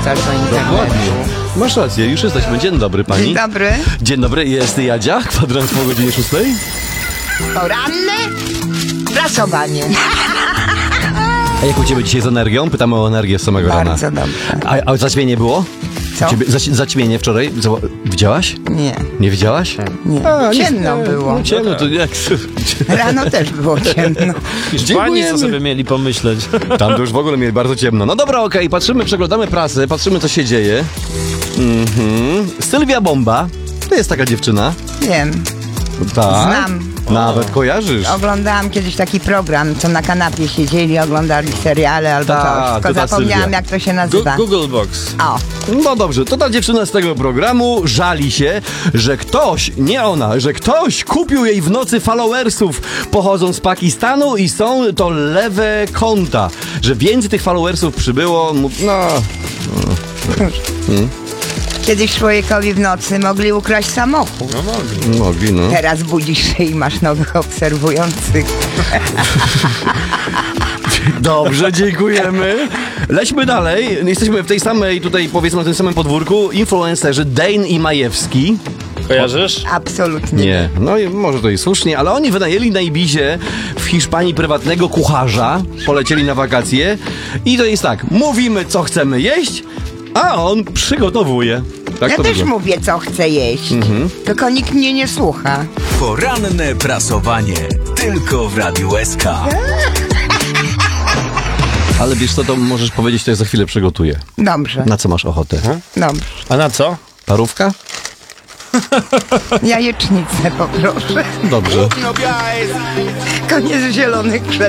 wrzucasz do internetu. Dokładnie. Masz rację, już jesteśmy. Dzień dobry, pani. Dzień dobry. Dzień dobry, jest Jadzia, kwadrans po godzinie 6. Poranne prasowanie. A jak u ciebie dzisiaj z energią? Pytamy o energię z samego rana. Bardzo dobrze. A zaćmienie było? Co? Zaćmienie wczoraj? Widziałaś? Nie, Nie widziałaś? nie. Ciemno było. No, ciemno, to jak... Rano też było ciemno. Hiszpanii co sobie mieli pomyśleć. Tam to już w ogóle mieli bardzo ciemno. No dobra, okej, patrzymy, przeglądamy prasę, patrzymy co się dzieje. Sylwia Bomba, to jest taka dziewczyna. Wiem, Tak. znam. Nawet kojarzysz. Oglądałam kiedyś taki program, co na kanapie siedzieli, oglądali seriale albo Ta, coś. to Tylko ta zapomniałam, Sylwia. jak to się nazywa. Google Box. O, No dobrze, to ta dziewczyna z tego programu żali się, że ktoś, nie ona, że ktoś kupił jej w nocy followersów, pochodzą z Pakistanu i są to lewe konta. Że więcej tych followersów przybyło, kiedyś człowiekowi w nocy mogli ukraść samochód. No mogli. mogli, no. Teraz budzisz się i masz nowych obserwujących. Dobrze, dziękujemy. Lećmy dalej. Jesteśmy w tej samej, tutaj powiedzmy na tym samym podwórku, influencerzy Dane i Majewski. Kojarzysz? Absolutnie. Nie, no i może to i słusznie, ale oni wynajęli na Ibizie w Hiszpanii prywatnego kucharza, polecieli na wakacje i to jest tak, mówimy co chcemy jeść, a on przygotowuje. Tak Ja to też wygląda. mówię, co chcę jeść. Tylko nikt mnie nie słucha. Poranne prasowanie. Tylko w Radiu SK. Ale wiesz co, to możesz powiedzieć, to ja za chwilę przygotuję. Dobrze, Na co masz ochotę? dobrze. A na co? Parówka? Jajecznicę poproszę. Dobrze. Koniec zielonych krzew.